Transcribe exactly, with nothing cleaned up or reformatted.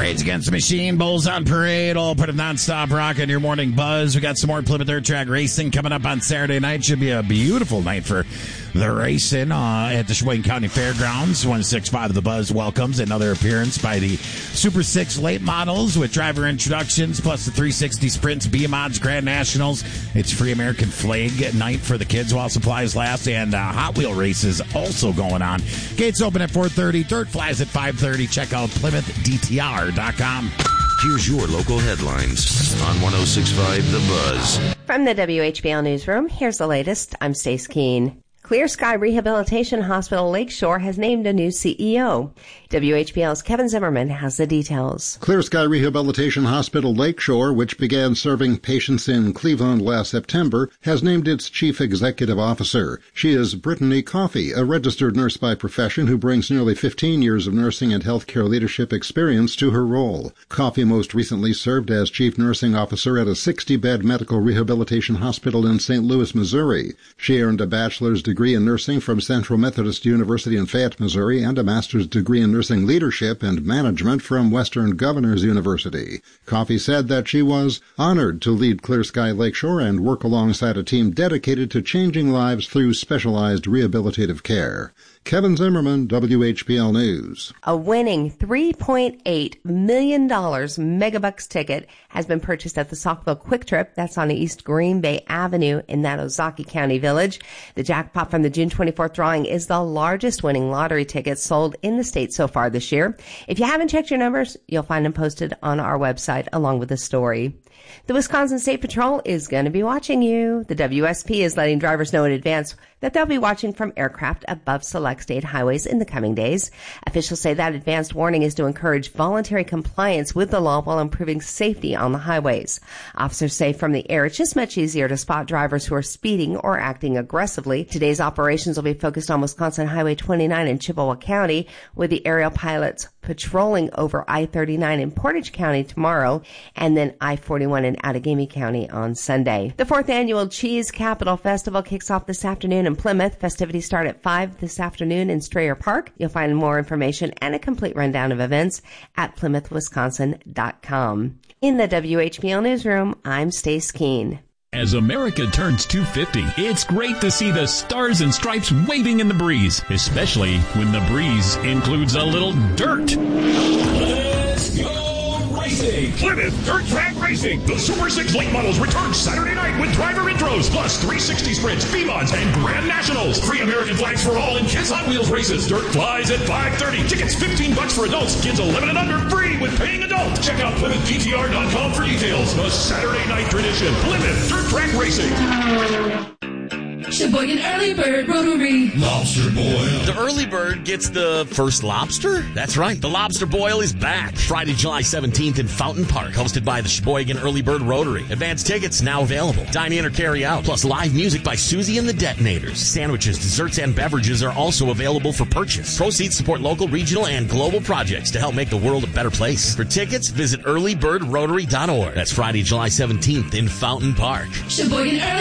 Rage Against the Machine, Bulls on Parade, all put a non-stop rock on your morning buzz. We got some more Plymouth Dirt Track racing coming up on Saturday night. Should be a beautiful night for the racing uh, at the Sheboygan County Fairgrounds. one sixty-five The Buzz welcomes another appearance by the Super six late models with driver introductions, plus the three sixty Sprints, B M Odds Grand Nationals. It's Free American Flag night for the kids while supplies last, and uh, Hot Wheel races also going on. Gates open at four thirty, Dirt flies at five thirty. Check out Plymouth D T R dot com. Here's your local headlines on one oh six point five The Buzz. From the W H B L Newsroom, here's the latest. I'm Stace Keene. Clear Sky Rehabilitation Hospital Lakeshore has named a new C E O. W H B L's Kevin Zimmerman has the details. Clear Sky Rehabilitation Hospital Lakeshore, which began serving patients in Cleveland last September, has named its chief executive officer. She is Brittany Coffey, a registered nurse by profession who brings nearly fifteen years of nursing and healthcare leadership experience to her role. Coffey most recently served as chief nursing officer at a sixty-bed medical rehabilitation hospital in Saint Louis, Missouri. She earned a bachelor's degree in nursing from Central Methodist University in Fayette, Missouri, and a master's degree in nursing leadership and management from Western Governors University. Coffey said that she was honored to lead Clear Sky Lakeshore and work alongside a team dedicated to changing lives through specialized rehabilitative care. Kevin Zimmerman, W H B L News. A winning three point eight million dollars Megabucks ticket has been purchased at the Saukville Quick Trip. That's on East Green Bay Avenue in that Ozaukee County village. The jackpot from the June twenty-fourth drawing is the largest winning lottery ticket sold in the state so far this year. If you haven't checked your numbers, you'll find them posted on our website along with the story. The Wisconsin State Patrol is going to be watching you. The W S P is letting drivers know in advance that they'll be watching from aircraft above select state highways in the coming days. Officials say that advanced warning is to encourage voluntary compliance with the law while improving safety on the highways. Officers say from the air it's just much easier to spot drivers who are speeding or acting aggressively. Today's operations will be focused on Wisconsin Highway twenty-nine in Chippewa County, with the aerial pilots patrolling over I thirty-nine in Portage County tomorrow, and then I forty-one in Outagamie County on Sunday. The fourth annual Cheese Capital Festival kicks off this afternoon in Plymouth. Festivities start at five this afternoon in Strayer Park. You'll find more information and a complete rundown of events at plymouth wisconsin dot com. In the W H B L Newsroom, I'm Stace Keene. As America turns two fifty, it's great to see the stars and stripes waving in the breeze, especially when the breeze includes a little dirt. Let's go racing! Plymouth Dirt Track Racing! The Super six late models return Saturday night with driver intros, plus three sixty Sprints, B M O Ds, and Grand Nationals. Free American flags for all in Kids Hot Wheels races. Dirt flies at five thirty. Tickets fifteen bucks for adults. Kids eleven and under free with paying adults. Check out Plymouth D T R dot com for details. The Saturday night tradition. Plymouth Dirt Track Racing. Sheboygan Early Bird Rotary. Lobster Boil. The Early Bird gets the first lobster? That's right. The Lobster Boil is back. Friday, July seventeenth in Fountain Park, hosted by the Sheboygan Early Bird Rotary. Advanced tickets now available. Dine in or carry out, plus live music by Susie and the Detonators. Sandwiches, desserts, and beverages are also available for purchase. Proceeds support local, regional, and global projects to help make the world a better place. For tickets, visit early bird rotary dot org. That's Friday, July seventeenth in Fountain Park. Sheboygan Early